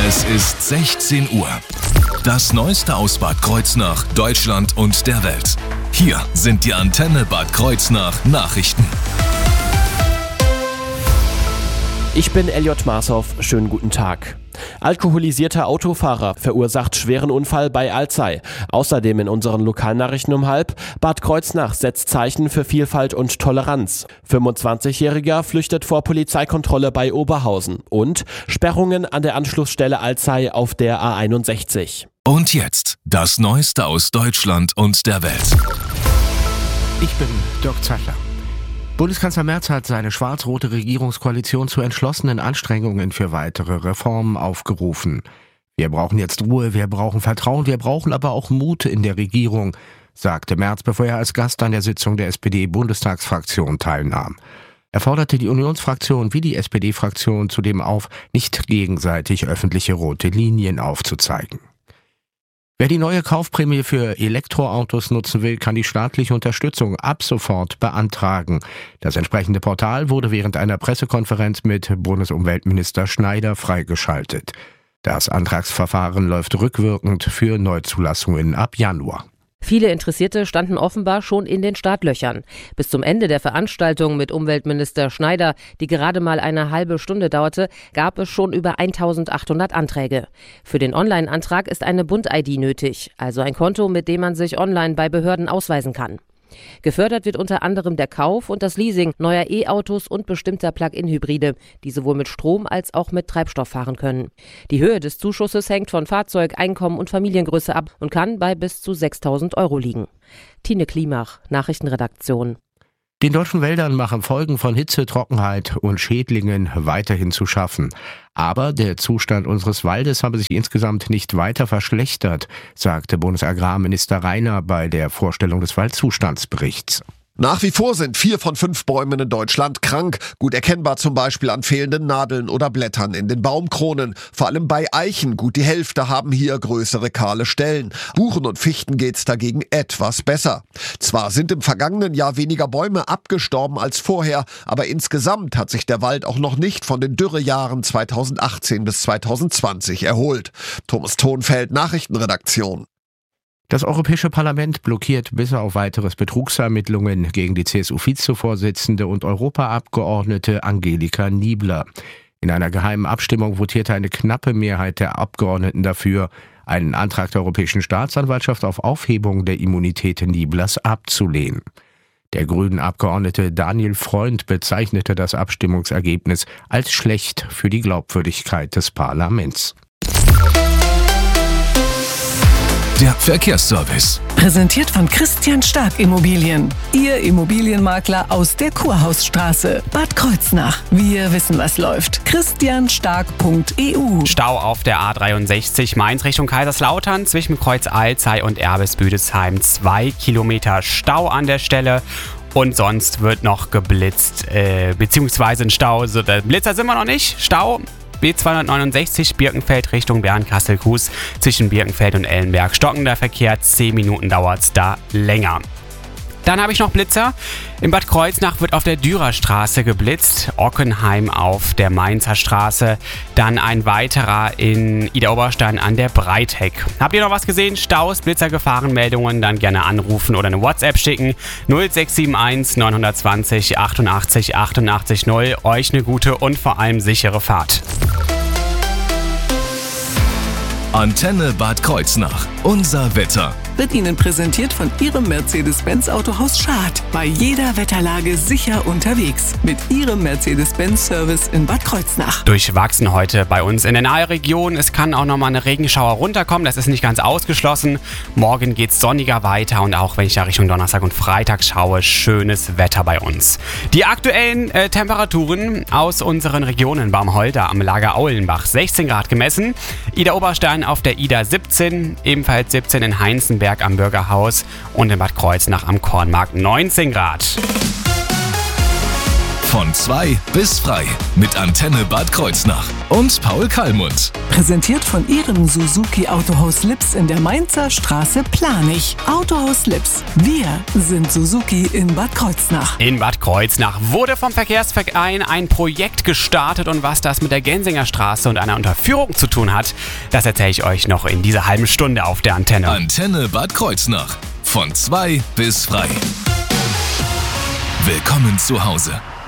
Es ist 16 Uhr. Das Neueste aus Bad Kreuznach, Deutschland und der Welt. Hier sind die Antenne Bad Kreuznach Nachrichten. Ich bin Elliot Marshoff, schönen guten Tag. Alkoholisierter Autofahrer verursacht schweren Unfall bei Alzey. Außerdem in unseren Lokalnachrichten um 12:30: Bad Kreuznach setzt Zeichen für Vielfalt und Toleranz. 25-Jähriger flüchtet vor Polizeikontrolle bei Oberhausen. Und Sperrungen an der Anschlussstelle Alzey auf der A61. Und jetzt das Neueste aus Deutschland und der Welt. Ich bin Dirk Zeitler. Bundeskanzler Merz hat seine schwarz-rote Regierungskoalition zu entschlossenen Anstrengungen für weitere Reformen aufgerufen. Wir brauchen jetzt Ruhe, wir brauchen Vertrauen, wir brauchen aber auch Mut in der Regierung, sagte Merz, bevor er als Gast an der Sitzung der SPD-Bundestagsfraktion teilnahm. Er forderte die Unionsfraktion wie die SPD-Fraktion zudem auf, nicht gegenseitig öffentliche rote Linien aufzuzeigen. Wer die neue Kaufprämie für Elektroautos nutzen will, kann die staatliche Unterstützung ab sofort beantragen. Das entsprechende Portal wurde während einer Pressekonferenz mit Bundesumweltminister Schneider freigeschaltet. Das Antragsverfahren läuft rückwirkend für Neuzulassungen ab Januar. Viele Interessierte standen offenbar schon in den Startlöchern. Bis zum Ende der Veranstaltung mit Umweltminister Schneider, die gerade mal eine halbe Stunde dauerte, gab es schon über 1800 Anträge. Für den Online-Antrag ist eine Bund-ID nötig, also ein Konto, mit dem man sich online bei Behörden ausweisen kann. Gefördert wird unter anderem der Kauf und das Leasing neuer E-Autos und bestimmter Plug-in-Hybride, die sowohl mit Strom als auch mit Treibstoff fahren können. Die Höhe des Zuschusses hängt von Fahrzeug, Einkommen und Familiengröße ab und kann bei bis zu 6.000 € liegen. Tine Klimach, Nachrichtenredaktion. Den deutschen Wäldern machen Folgen von Hitze, Trockenheit und Schädlingen weiterhin zu schaffen. Aber der Zustand unseres Waldes habe sich insgesamt nicht weiter verschlechtert, sagte Bundesagrarminister Rainer bei der Vorstellung des Waldzustandsberichts. Nach wie vor sind 4 von 5 Bäumen in Deutschland krank, gut erkennbar zum Beispiel an fehlenden Nadeln oder Blättern in den Baumkronen. Vor allem bei Eichen, gut die Hälfte haben hier größere kahle Stellen. Buchen und Fichten geht's dagegen etwas besser. Zwar sind im vergangenen Jahr weniger Bäume abgestorben als vorher, aber insgesamt hat sich der Wald auch noch nicht von den Dürrejahren 2018 bis 2020 erholt. Thomas Thonfeld, Nachrichtenredaktion. Das Europäische Parlament blockiert bis auf weiteres Betrugsermittlungen gegen die CSU-Vizevorsitzende und Europaabgeordnete Angelika Niebler. In einer geheimen Abstimmung votierte eine knappe Mehrheit der Abgeordneten dafür, einen Antrag der Europäischen Staatsanwaltschaft auf Aufhebung der Immunität Nieblers abzulehnen. Der Grünen-Abgeordnete Daniel Freund bezeichnete das Abstimmungsergebnis als schlecht für die Glaubwürdigkeit des Parlaments. Der Verkehrsservice. Präsentiert von Christian Stark Immobilien. Ihr Immobilienmakler aus der Kurhausstraße. Bad Kreuznach. Wir wissen, was läuft. christianstark.eu. Stau auf der A63 Mainz Richtung Kaiserslautern zwischen Kreuz Alzey und Erbes-Büdesheim. 2 Kilometer Stau an der Stelle. Und sonst wird noch geblitzt, beziehungsweise ein Stau. So, der Blitzer sind wir noch nicht. Stau. B269 Birkenfeld Richtung Bernkastel-Kues zwischen Birkenfeld und Ellenberg. Stockender Verkehr, 10 Minuten dauert's da länger. Dann habe ich noch Blitzer. In Bad Kreuznach wird auf der Dürerstraße geblitzt, Ockenheim auf der Mainzer Straße, dann ein weiterer in Idar-Oberstein an der Breitheck. Habt ihr noch was gesehen? Staus, Blitzer, Gefahrenmeldungen? Dann gerne anrufen oder eine WhatsApp schicken. 0671 920 88 88 0. Euch eine gute und vor allem sichere Fahrt. Antenne Bad Kreuznach. Unser Wetter. Wird Ihnen präsentiert von Ihrem Mercedes-Benz Autohaus Schad. Bei jeder Wetterlage sicher unterwegs. Mit Ihrem Mercedes-Benz-Service in Bad Kreuznach. Durchwachsen heute bei uns in der Nahregion. Es kann auch nochmal eine Regenschauer runterkommen. Das ist nicht ganz ausgeschlossen. Morgen geht's sonniger weiter und auch wenn ich da Richtung Donnerstag und Freitag schaue, schönes Wetter bei uns. Die aktuellen Temperaturen aus unseren Regionen: Baumholder am Lager Aulenbach 16 Grad gemessen. Idar-Oberstein auf der Idar 17, ebenfalls 17 in Heinzenberg am Bürgerhaus und in Bad Kreuznach am Kornmarkt 19 Grad. Von 2 bis frei mit Antenne Bad Kreuznach und Paul Kallmund. Präsentiert von Ihrem Suzuki Autohaus Lips in der Mainzer Straße Planich. Autohaus Lips. Wir sind Suzuki in Bad Kreuznach. In Bad Kreuznach wurde vom Verkehrsverein ein Projekt gestartet und was das mit der Gensinger Straße und einer Unterführung zu tun hat, das erzähle ich euch noch in dieser halben Stunde auf der Antenne. Antenne Bad Kreuznach. Von 2 bis frei. Willkommen zu Hause.